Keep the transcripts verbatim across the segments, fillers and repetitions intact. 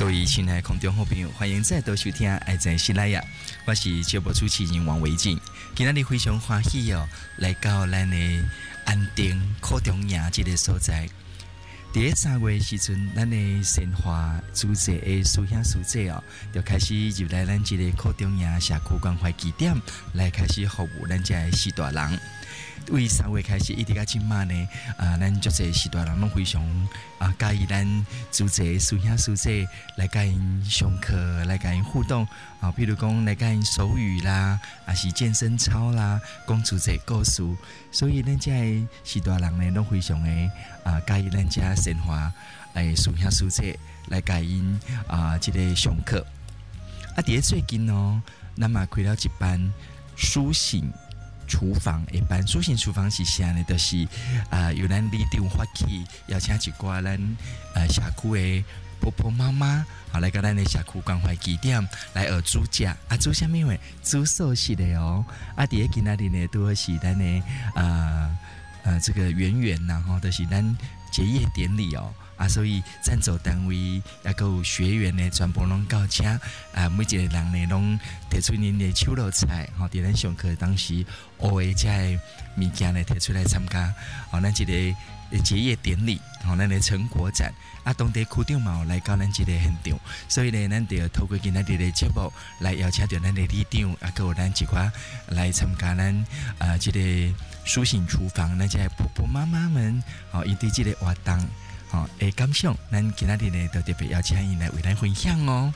各位亲爱的空中好朋友，欢迎再度收听《爱在西拉雅》，我是节目主持人王维静。今天非常欢喜哦，来到咱的安定考中营这个所在。第一三月时阵，咱的生活组织的师兄师姐哦，就开始入来咱这个考中营社区关怀据点，来开始服务咱这四大人。为三月开始一直到今嘛呢，啊，咱足侪时大人拢非常啊，介意咱组织的师兄师姐来甲因上课，来甲因互动啊，比如讲来甲因手语啦，啊是健身操啦，讲组织故事，所以咱这时大人呢，拢非常的啊，介意咱这生活诶师兄师姐来甲因啊，这个上课。啊，伫咧最近哦，咱嘛开了一班苏醒厨房的班，苏醒厨房是啥呢？就是啊、呃，由咱里长发起邀请一寡咱呃社区的婆婆妈妈，好来到咱的社区关怀据点来学煮食啊，煮啥物话？煮素食的哦。啊，伫咧今仔日呢，都是咱的呃呃这个圆圆呐，吼，就是咱结业典礼哦。啊，所以赞助单位也有学员呢，全部拢到车啊，每一个人呢，拢提出恁的手路菜，吼，伫咱上课当时学的这些物件呢，提出来参加，吼，咱一个结业典礼，吼，咱的成果展，啊，当地区长嘛来到咱这个现场，所以呢，咱就透过今仔日的节目来邀请到咱的里长，啊，还有咱一寡来参加咱啊，这个苏醒厨房，咱这些婆婆妈妈们，吼，因对这个活动。哦，诶，感想，咱今仔日呢，就特别邀请伊来为咱分享哦。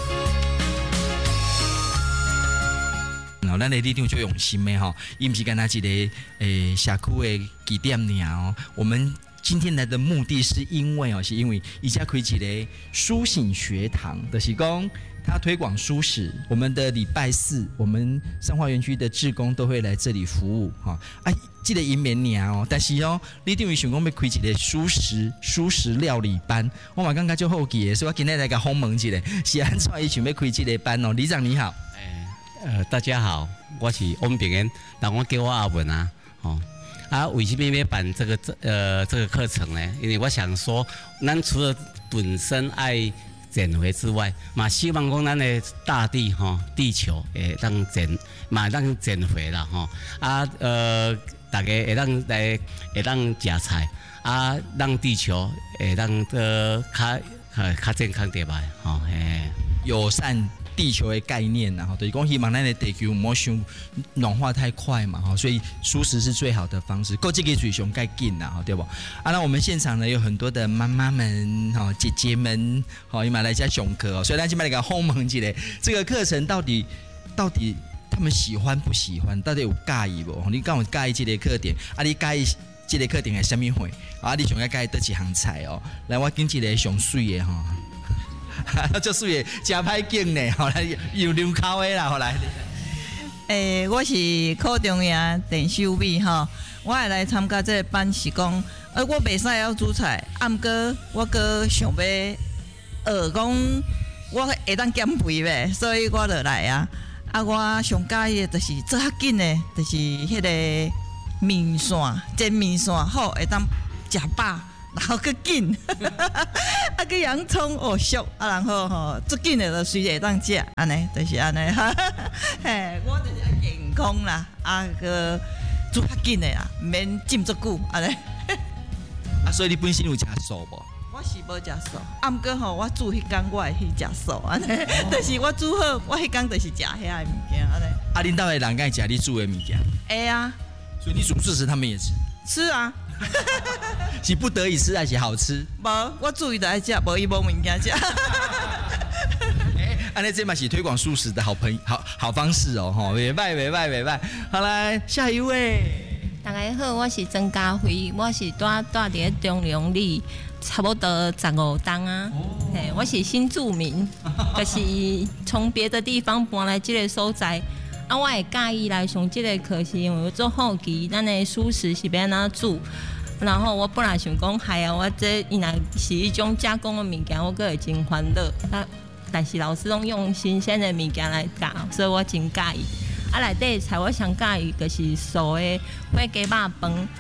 然后，咱的里长就用心的吼，伊毋是干那一个诶社区的据点尔哦。我们今天来的目的是因为哦，是因为伊家开一个苏醒学堂，就是讲他推广蔬食。我们的礼拜四，我们彰化园区的志工都会来这里服务哈。啊，这个因免年哦，但是哦，你等于想讲要开一个蔬食蔬食料理班，我嘛感觉就好奇的，所以我今天来个访问一下，是安怎伊想要开这个班哦？里长你好， 呃，大家好，我是翁炳恩，但我叫我阿文啊，哦。啊，为什么要办这个呃这个课程呢？因为我想说，咱除了本身爱减肥之外，嘛希望讲咱的大地哈、哦、地球会当减嘛当减肥啦哈、哦、啊呃大家会当来会当食菜啊，让地球会当呃较呃较健康点吧哈嘿友善地球的概念然后就是讲希望咱的地球唔好伤暖化太快嘛哈，所以蔬食是最好的方式，够这个水熊盖紧啦哈，对不？啊，那我们现场呢有很多的妈妈们哈、姐姐们好，伊嘛来加上课哦，所以咱今摆来个访问一下，这个课程到底到底他们喜欢不喜欢？到底有介意不？你讲有介意这个课点？啊，你介意这个课点系什么货？啊，你想要介意得几行菜哦？来，我拣一个上水的哈。足水的，真歹景呢，后来又流口的啦，后来。 诶、欸，我是考中央电修美吼，我会来参加这个班是讲，呃，我袂使晓煮菜，啊，毋过我阁想要学讲，我会当减肥呗，所以我就来啊。啊，我上介意的就是做较紧的，就是迄个面线，煎面线好，会当食饱。然后佮紧，啊佮洋葱哦熟，啊然后吼足紧的就随时会当食，安尼就是安尼，嘿，我就是爱健康啦，啊个煮较紧的啦，唔免浸足久，安尼。 啊，所以你本身有食素无？ 我是无食素，啊毋过吼，我煮迄天我会去食素，安尼，但是我煮好，我迄天就是食遐个物件，安尼。 啊，恁兜的人敢会食你煮的物件？ 会啊， 所以你煮素食，他们也吃。 吃啊。 是不得已吃还是好吃？ 无，我注意就爱食，无伊无物件食。 哎，安尼这嘛是推广素食的好朋好好方式哦，吼，袂歹袂歹袂歹。好来，下一位。 大家好，我是曾家辉，我是住住伫咧中良里，差不多十五栋啊。哦、我是新住民，就是从别的地方搬来这个所在。啊，我会介意来上这个课，是因为我做好奇，咱的素食是要安怎煮。然后我本来想讲，系啊，我这伊若是一种加工的物件，我个会真欢乐。但但是老师拢用新鲜的物件来教，所以我真介意。啊，内底菜我上介意就是素的火鸡肉饭，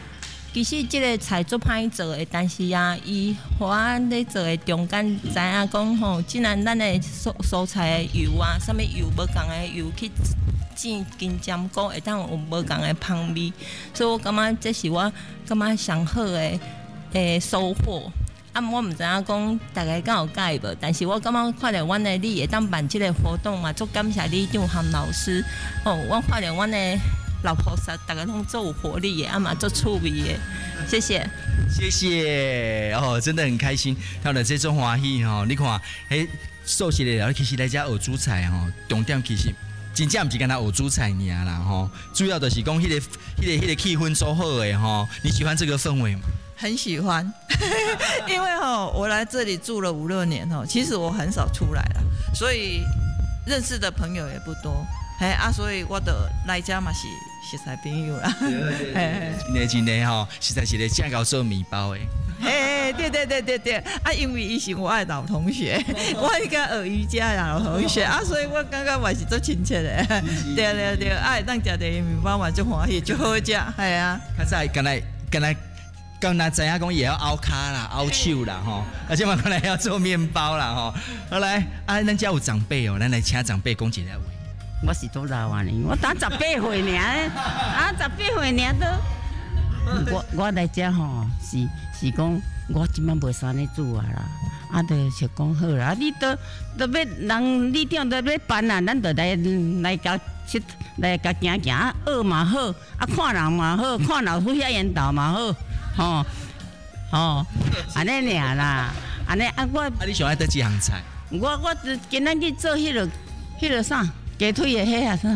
其实这个菜做歹做的，但是啊，伊互我咧做的中间知影讲吼，既然咱的蔬蔬菜的油啊，啥物油无共的油去煎金针菇，会当有无共的香味，所以我感觉这是我感觉上好的诶收获。啊，我毋知影讲大家敢有介无，但是我感觉看到阮的你会当办即个活动嘛，足感谢理事长和老师。哦，我看到阮的老菩萨，大家拢做有活力的，啊嘛做趣味的，谢谢， 谢谢哦，真的很开心，看到这种欢喜吼。你看，迄素食的了，其实来遮学煮菜吼，重点其实真正毋是干那学煮菜尔啦吼，主要就是讲迄个、迄个、迄个气氛做好的吼。你喜欢这个氛围吗？ 很喜欢，因为哈，我来这里住了五六年哈，其实我很少出来了，所以认识的朋友也不多。嘿啊，所以我的来家嘛是熟识朋友啦。 真的真的吼，实在是咧正搞做面包的。 嘿，对对对对对，啊，因为伊是我的老同学，我迄个学瑜伽的老同学啊，所以我感觉嘛是做亲切的。对对对，啊，当食的面包嘛就欢喜，就好食，系啊。 较早敢来敢来。刚才知影讲也要凹卡啦、凹手啦吼，而且嘛可能要做面包啦吼。好来，啊，咱家有长辈哦，咱来请长辈讲一下话。 我是多老啊呢，我打十八岁尔，啊，十八岁尔都。我我来遮吼是是讲，我即摆袂啥咧煮啊啦，啊，就是讲好啦，你都都要人你点都要办啊，咱就来来甲去来甲行行，学嘛好，啊，看人嘛好，看老师遐引导嘛好。吼吼，安尼尔啦，安尼啊我。啊你想爱倒几行菜？ 我我今仔去做迄落迄落啥鸡腿的迄啊啥？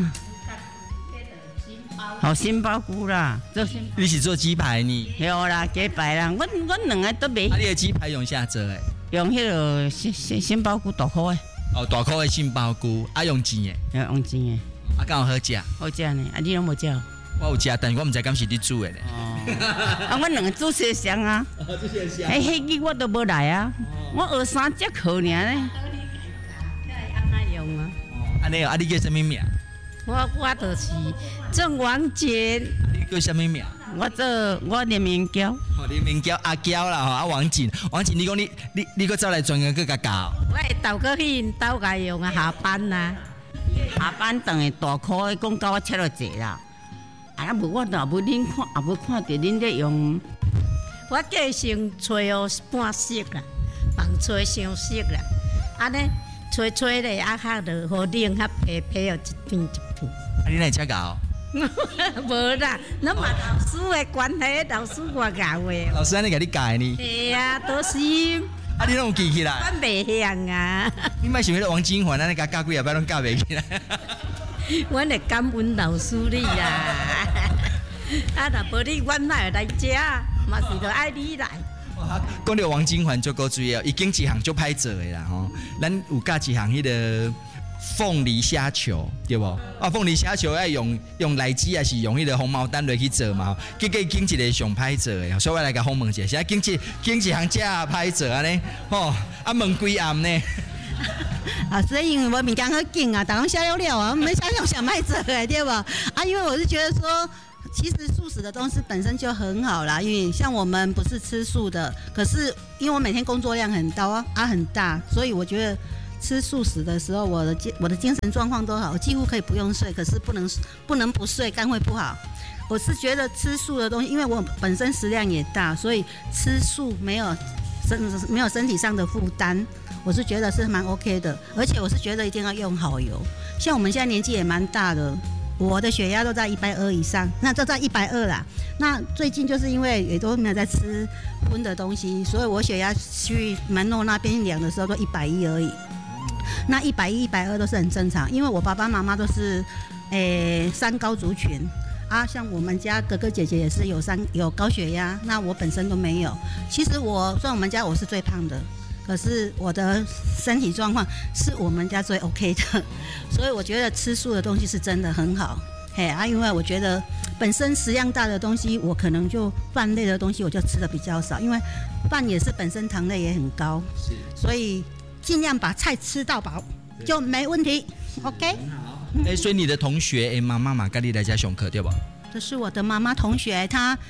好新包菇啦，做新。 你是做鸡排呢？ 有啦，鸡排啦，我我两个都卖。 啊，你的鸡排用啥做的？ 用迄落新新新包菇大颗的。 哦，大颗的杏鲍菇，啊用煎的。 用煎的。 啊，敢有好食？ 好食呢，啊你拢无食？ 我有食，但是我毋知敢是你煮的咧。 哦，啊，我两个煮相像啊。哦，煮相像。哎，迄个我都无来啊，我学三节课尔咧。安那用啊？ 哦，安尼哦，啊，你叫什么名？ 我我就是郑王杰。 你叫什么名？ 我做我连名娇。 哦，连名娇阿娇啦，吼，啊王静，王静，你讲你你你搁走来专个去甲教？ 我会倒过去因兜家用啊，下班啦，下班等下大课的讲到我切落坐啦。啊，无我若无恁看，也无看到恁咧用。我计先吹哦半色啦，放吹伤色啦，安尼吹吹咧，啊较落好冷较皮皮哦，一片一片。 啊，你来遮教？ 无啦，咱嘛老师的关系，老师我教的。 老师安尼甲你教呢？ 是啊，都是。 啊，你拢有记起来？ 我袂晓啊。 你莫想迄个王金环，安尼甲教几下摆拢教袂起来。 阮会感恩老师你啦，啊，若无你，阮哪会来遮？嘛是着爱你来。 讲到王金环足够注意哦，伊经一项足歹做的啦吼。咱有教一项迄个凤梨虾球，对无？啊，凤梨虾球要用用来鸡还是用迄个红毛丹落去做嘛？结果经一个上歹做的，所以我来甲访问一下，现在经一经一项遮歹做安尼，吼，啊问几暗呢？ 啊，所以因为我物件好紧啊，大家下了了啊，我们想想想卖这个对吧？啊，因为我是觉得说，其实素食的东西本身就很好啦，因为像我们不是吃素的，可是因为我每天工作量很大啊，啊很大，所以我觉得吃素食的时候，我的精我的精神状况都好，我几乎可以不用睡，可是不能不能不睡，肝会不好。我是觉得吃素的东西，因为我本身食量也大，所以吃素没有身没有身体上的负担。我是觉得是蛮 OK 的，而且我是觉得一定要用好油。像我们现在年纪也蛮大的，我的血压都在一百二以上，那都在一百二啦。那最近就是因为也都没有在吃荤的东西，所以我血压去门诺那边量的时候都一百一而已。那一百一、一百二都是很正常，因为我爸爸妈妈都是诶三高族群啊，像我们家哥哥姐姐也是有三有高血压，那我本身都没有。其实我算我们家我是最胖的。可是我的身体状况是我们家最 OK 的，所以我觉得吃素的东西是真的很好。嘿啊，因为我觉得本身食量大的东西，我可能就饭类的东西我就吃的比较少，因为饭也是本身糖类也很高，所以尽量把菜吃到饱就没问题。OK。 哎，所以你的同学哎妈妈嘛，跟你来家上课对吧？ 这是我的妈妈同学，她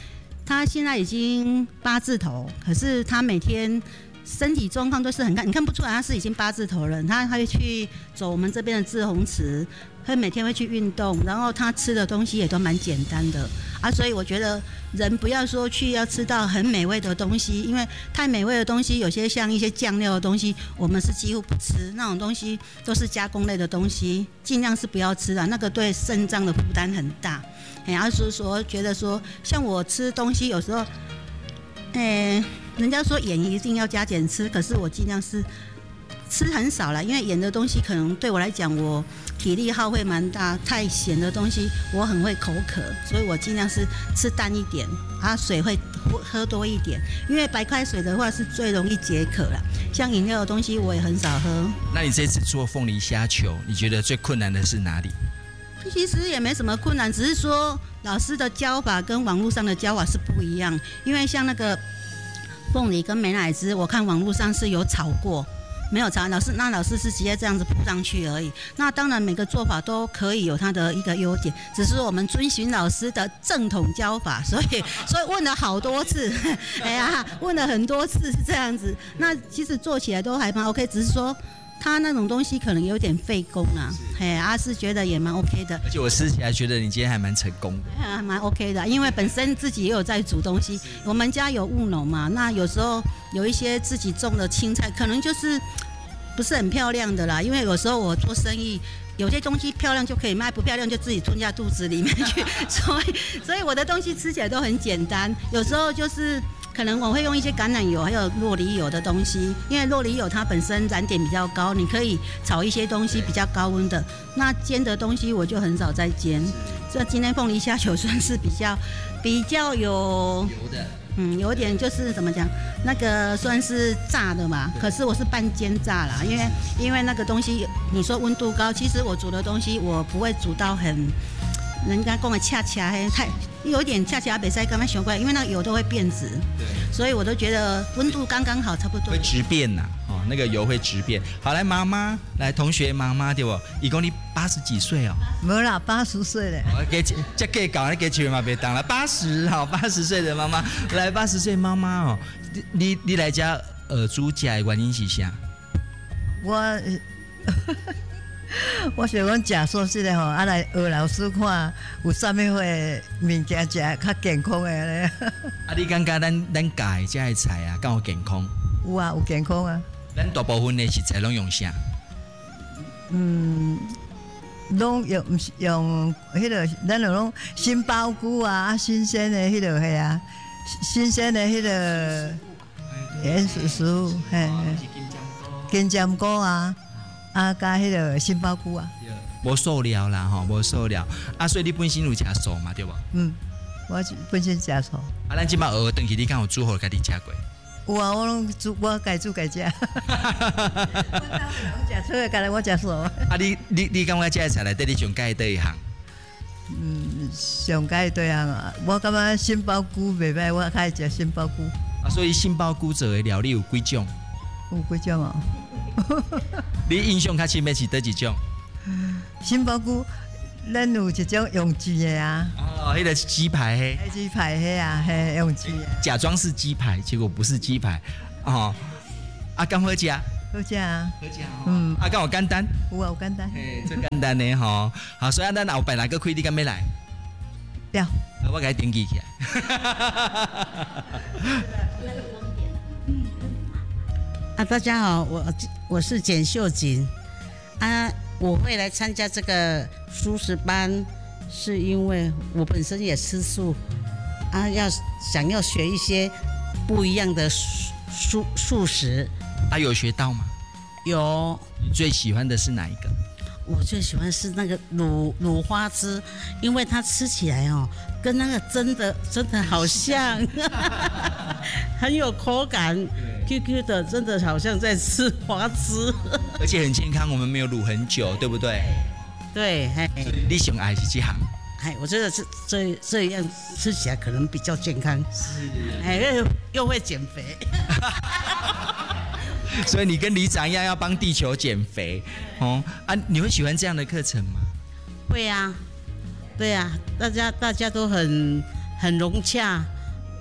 他现在已经八字头，可是他每天身体状况都是很看，你看不出来他是已经八字头了。他他会去走我们这边的志宏池，他每天会去运动，然后他吃的东西也都蛮简单的啊，所以我觉得人不要说去要吃到很美味的东西，因为太美味的东西，有些像一些酱料的东西，我们是几乎不吃，那种东西都是加工类的东西，尽量是不要吃的，那个对肾脏的负担很大。哎，然后所以说觉得说，像我吃东西有时候，哎，人家说盐一定要加减吃，可是我尽量是吃很少啦，因为盐的东西可能对我来讲，我体力耗会蛮大，太咸的东西我很会口渴，所以我尽量是吃淡一点，啊，水会喝多一点，因为白开水的话是最容易解渴啦。像饮料的东西我也很少喝。 那你这次做凤梨虾球，你觉得最困难的是哪里？ 其实也没什么困难，只是说老师的教法跟网络上的教法是不一样。因为像那个凤梨跟美乃滋，我看网络上是有炒过，没有炒。老师那老师是直接这样子铺上去而已。那当然每个做法都可以有它的一个优点，只是我们遵循老师的正统教法，所以所以问了好多次，哎呀，问了很多次是这样子。那其实做起来都还蛮 OK， 只是说。他那种东西可能有点费工啊，嘿，阿是觉得也蛮 OK 的。 而且我吃起来觉得你今天还蛮成功的， 还蛮 OK 的，因为本身自己也有在煮东西。我们家有务农嘛，那有时候有一些自己种的青菜，可能就是不是很漂亮的啦。因为有时候我做生意，有些东西漂亮就可以卖，不漂亮就自己吞下肚子里面去。所以，所以我的东西吃起来都很简单。有时候就是。可能我会用一些橄榄油还有酪梨油的东西，因为酪梨油它本身燃点比较高，你可以炒一些东西比较高温的。那煎的东西我就很少在煎。这今天凤梨虾球算是比较比较有油的， 嗯，有点就是怎么讲，那个算是炸的嘛。可是我是半煎炸啦，因为因为那个东西你说温度高，其实我煮的东西我不会煮到很。人家讲的恰恰嘿，太有点恰恰北塞，刚刚想过来，因为那个油都会变质，对，所以我都觉得温度刚刚好，差不多。 会质变呐、啊，哦，那个油会质变。好，来妈妈，来同学妈妈对不？一共你八十几岁哦？ 没啦，八十岁了。 我给这给搞，你给钱嘛别当了，八十好，八十岁的妈妈，来八十岁妈妈哦，你你来家耳珠家的原因是啥？ 我。我想讲假说是的吼，啊来学老师看有啥物货物件食较健康的咧。 啊，你感觉咱咱家的这些菜啊，敢有健康？ 有啊，有健康啊。 咱大部分的食材拢用啥？ 嗯，拢用用迄个，咱就拢新包菇啊，新鲜的迄个嘿啊，新鲜的迄个原始食物，嘿，金针菇啊。啊，加迄个杏鲍菇啊， 无塑料啦吼，无塑料啊，所以你本身有食素嘛，对无？ 嗯，我本身食素。 啊，咱即摆学回去，你敢有煮好家己食过？ 有啊，我拢煮，我家煮家食。我食素的，家己我食素。啊， 你你你感觉这菜内底你上介意一项？ 嗯，上介意对项啊，我感觉杏鲍菇袂歹，我较爱食杏鲍菇。 啊，所以杏鲍菇做的料理有几种？ 有几种哦。 你印象较深的是倒一种？ 杏鲍菇，咱有一种用煎的啊。 哦，迄、那个鸡排嘿。 鸡排嘿啊，嘿用煎的。 假装是鸡排，结果不是鸡排。哦，啊，敢好食？ 好食啊。 好食哦。 嗯。 啊，敢有简单？ 有啊，有简单。 嘿，最简单的吼。好，所以咱后摆哪个开，你敢要来？ 要。 我给他登记起来。 啊，大家好，我我是简秀锦啊，我会来参加这个素食班，是因为我本身也吃素啊，要想要学一些不一样的素素食。 啊，有学到吗？ 有。 你最喜欢的是哪一个？ 我最喜欢是那个卤卤花枝，因为它吃起来哦，跟那个真的真的好像，很有口感 ，Q Q 的，真的好像在吃花枝， 而且很健康，我们没有卤很久，对不对？ 对，嘿， 你最爱是这行？ 哎，我觉得这这这样吃起来可能比较健康，是，哎，又又会减肥。 所以你跟里长一样要帮地球减肥哦啊！你会喜欢这样的课程吗？ 会啊，对啊，大家大家都很很融洽，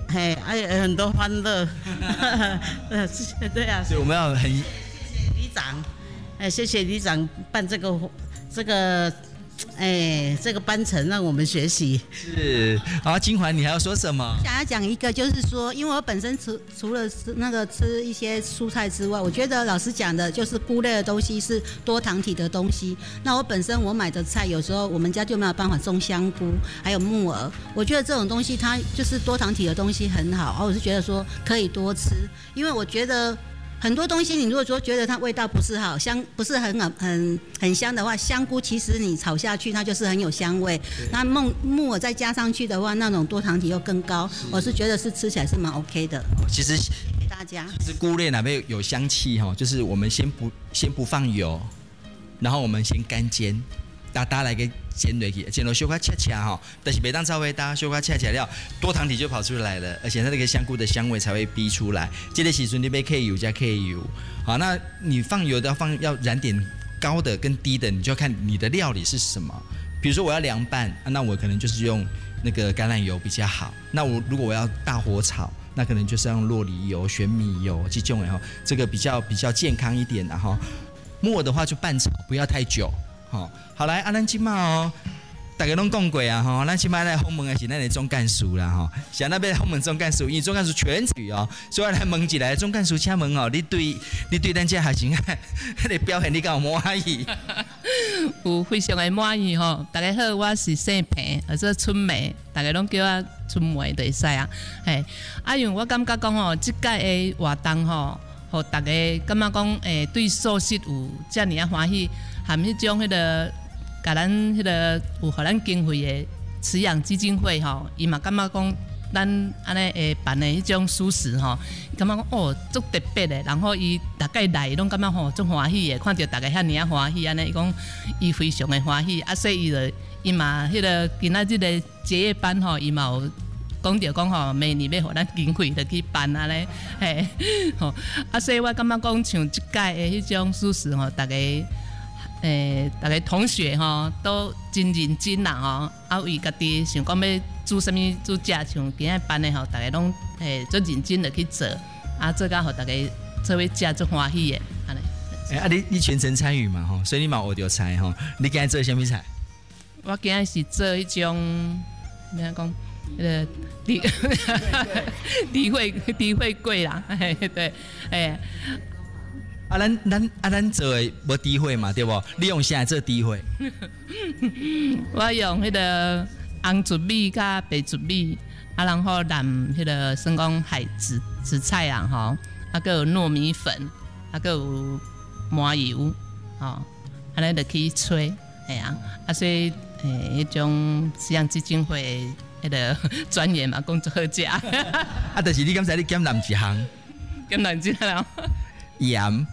嘿，哎，很多欢乐，呃，对啊， 所以我们要很谢谢里长，哎，谢谢里长办这个这个。哎，这个班程让我们学习是好。金环，你还要说什么？ 想要讲一个，就是说，因为我本身除除了吃那个吃一些蔬菜之外，我觉得老师讲的就是菇类的东西是多糖体的东西。那我本身我买的菜，有时候我们家就没有办法种香菇，还有木耳。我觉得这种东西它就是多糖体的东西很好，而我是觉得说可以多吃，因为我觉得。很多东西，你如果说觉得它味道不是好香，不是很很很香的话，香菇其实你炒下去，它就是很有香味。那木木耳再加上去的话，那种多糖体又更高。我是觉得是吃起来是蛮 OK 的。 其实给大家， 其实菇类哪边有香气哈，就是我们先不先不放油，然后我们先干煎。打打来个煎落去，煎落小可恰恰哈，但是每当稍微打小可恰恰了，多糖体就跑出来了，而且它那个香菇的香味才会逼出来。这个时阵你要 K 油加 K 油，好，那你放油的要放要燃点高的跟低的，你就要看你的料理是什么。比如说我要凉拌，啊、那我可能就是用那个橄榄油比较好。那我如果我要大火炒，那可能就是要用酪梨油、玄米油这种然后这个比较比较健康一点的哈。木耳的话就半炒，不要太久。好，好来，啊，咱即马哦，大家拢讲过啊，吼，咱即马来访问的是咱的总干事啦，吼，像那边访问总干事，因为总干事全语哦，所以来问一下总干事，请问哦，你对你对咱这学生迄个表现，你敢有满意？ 有非常的满意吼，大家好，我是姓平，或者春梅，大家拢叫我春梅就会使啊，嘿，啊，因为我感觉讲吼，即届的活动吼，互大家感觉讲，诶，对素食有遮尔啊欢喜。含迄种迄个，甲咱迄个有互咱经费的饲养基金会吼，伊嘛感觉讲咱安尼诶办的迄种素食吼，感觉讲哦足特别的，然后伊大概来拢感觉吼足欢喜的，看到大家遐尔啊欢喜安尼，伊讲伊非常的欢喜，啊所以伊就伊嘛迄个今仔日个结业班吼，伊嘛有。讲着讲吼，明年要互咱经费就去办啊咧，嘿，吼，啊所以我感觉讲像即届的迄种素食吼，大家。诶，大家同学吼都真认真啦吼，啊为家己想讲要煮啥物煮食，像今仔班的吼，大家拢诶足认真的去做，啊做甲互大家做伙食足欢喜的，安尼。 诶、欸，啊你你全程参与嘛吼，所以你嘛学着菜吼，你今仔做啥物菜？ 我今仔是做迄种，咩讲？迄个底底会底会贵啦，嘿对，诶。 啊，咱咱啊，咱做的无诋毁嘛，对不？你用啥做诋毁？ 我用迄个红竹米甲白竹米，啊，然后染迄个算讲海紫紫菜啦吼，啊，佮有糯米粉，啊，佮有麻油，吼，安尼就去吹，系啊，啊，所以诶，迄种饲养基金会迄个专员嘛，工作好食。啊， 但是你刚才你减染一项， 减染一项。 盐，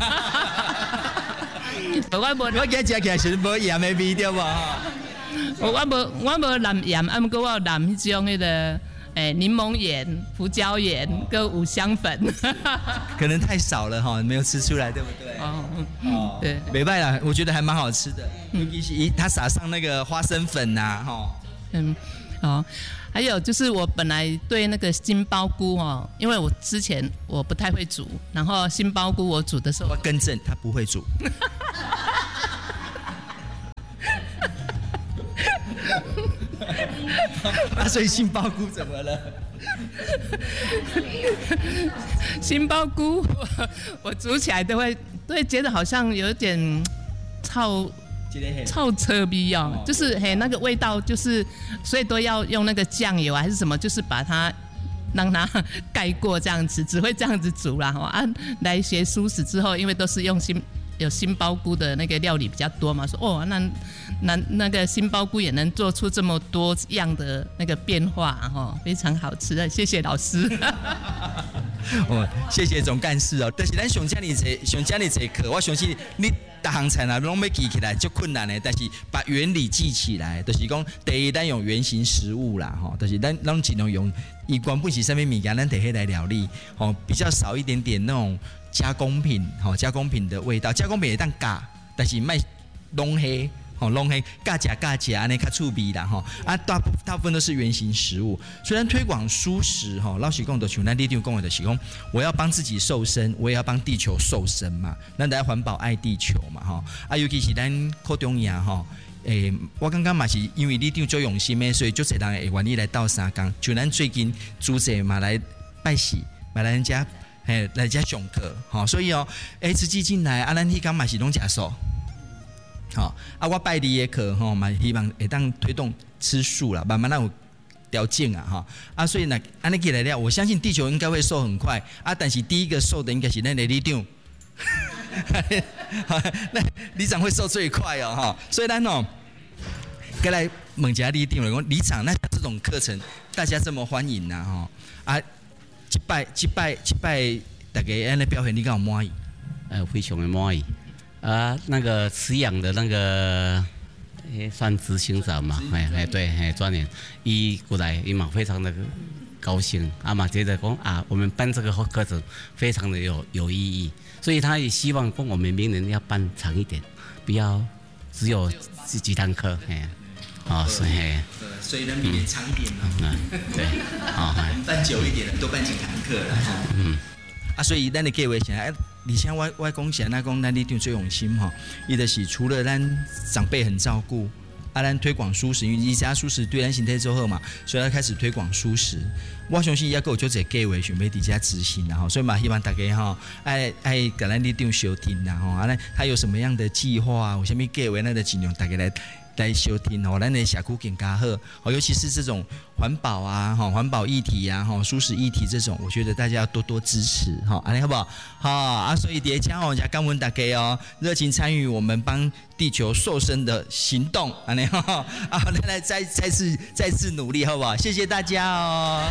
我无， 我今食起来是无盐的味对无？ 我无，我无染盐，啊，毋过我有染迄种迄个诶柠檬盐、胡椒盐跟五香粉。 可能太少了哈，没有吃出来，对不对？哦，哦对，没办啦，我觉得还蛮好吃的，尤其是它撒上那个花生粉呐，哈。 嗯，哦。还有就是我本来对那个杏鲍菇哦，因为我之前我不太会煮，然后杏鲍菇我煮的时候， 我更正他不会煮。啊，所以杏鲍菇怎么了？ 杏鲍菇我我煮起来都会都会觉得好像有点臭。臭车逼哦，就是嘿那个味道就是，所以都要用那个酱油还是什么，就是把它让它盖过这样子，只会这样子煮啦哈。啊，来学素食之后，因为都是用杏有杏鲍菇的那个料理比较多嘛，说哦那那那个杏鲍菇也能做出这么多样的那个变化哈，非常好吃的，谢谢老师。 哦，谢谢总干事哦。但是咱上遮尔济上遮尔济课，我相信你。大行菜啊，拢要记起来就困难的，但是把原理记起来，就是讲第一，咱用原型食物啦，吼，就是咱咱尽量用，伊原本是啥物物件，咱摕起来料理，吼，比较少一点点那种加工品，吼，加工品的味道，加工品会当加，但是卖弄黑， 吼，拢嘿嘎夹嘎夹安尼较趣味啦吼，啊大部大部分都是原型食物。虽然推广蔬食吼，老实讲，就像咱里长讲的，就是讲我要帮自己瘦身，我也要帮地球瘦身嘛。咱得环保爱地球嘛吼，啊尤其是咱科中亚吼。诶、欸，我感觉嘛是因为里长最用心的，所以就侪人会愿意来斗相共。就咱最近主席嘛来拜喜，嘛来人家嘿来家上课，吼，所以哦，诶、欸，慈济进来，啊，咱迄工嘛是拢食素，好，啊，我拜你的课吼嘛，希望会当推动吃素啦，慢慢让有条件啊，哈，啊，所以呢，安尼起来了，我相信地球应该会瘦很快啊，但是第一个瘦的应该是咱的里长。那里长会瘦最快哦，哈，所以咱哦，该来问一下里长了，讲里长那这种课程大家这么欢迎呐，哈，啊，一拜一拜一拜，大家安尼表现你敢有满意？ 呃，非常的满意啊，那个慈养的那个。诶，算执行长嘛，哎哎对，哎专员，伊过来，伊嘛非常的高兴，啊嘛觉得讲啊，我们办这个课程非常的有有意义，所以他也希望讲我们明年要办长一点，不要只有几几堂课，哎，哦是哎， 所以呢明年长一点嘛， 嗯对，好， 办久一点的，多办几堂课了，嗯，啊所以咱的计划现在。而且我我讲啥，那讲咱里长最用心吼，伊就是除了咱长辈很照顾，啊，咱推广蔬食，因为伊家蔬食对咱身体最好嘛，所以他开始推广蔬食。我相信也有就这计划想要伫遮执行啦吼，所以嘛希望大家吼爱爱甲咱里长收听啦吼，啊，咱他有什么样的计划，有啥物计划，咱就尽量大家来。来收听哦，咱的社区更加好哦，尤其是这种环保啊、哈环保议题啊、哈蔬食议题这种，我觉得大家要多多支持哈，安尼好不好？好啊，所以叠加哦，加感恩大家哦，热情参与我们帮地球瘦身的行动，安尼哈啊，来来再再次再次努力好不好？谢谢大家哦。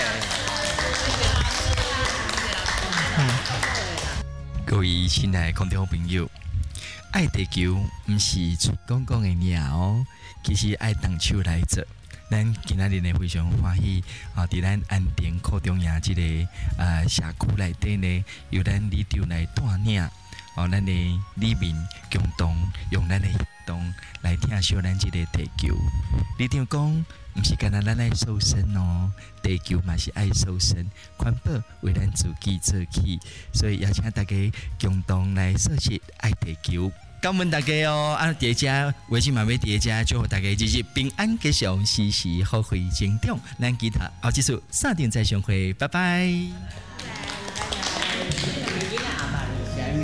各位亲爱的观众朋友。爱地球不是嘴讲讲的尔哦，其实爱动手来做。咱今仔日呢非常欢喜啊！伫咱安定科中央这个呃社区内底呢，由咱里长来带领哦，咱的里民共同用咱的行动来疼惜咱这个地球。里长讲，不是干那咱爱瘦身哦，地球嘛是爱瘦身，环保为咱自己做起，所以邀请大家共同来设计爱地球。感恩大家哦！啊，叠加微信嘛要叠加，祝福大家日日平安吉祥，时时好运成长。咱其他后一次三点再相会，拜拜。